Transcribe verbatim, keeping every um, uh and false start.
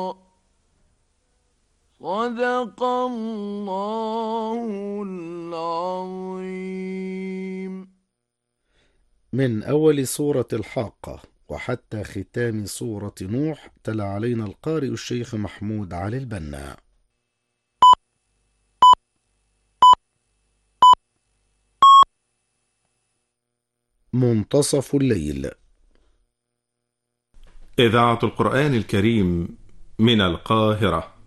صدق الله العظيم. من أول سورة الحاقة وحتى ختام سورة نوح تلا علينا القارئ الشيخ محمود علي البنا. منتصف الليل. إذاعة القرآن الكريم من القاهرة.